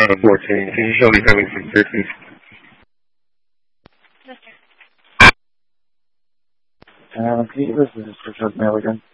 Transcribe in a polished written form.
14. Can you show me coming from 13? Can you give us the description of the mail again?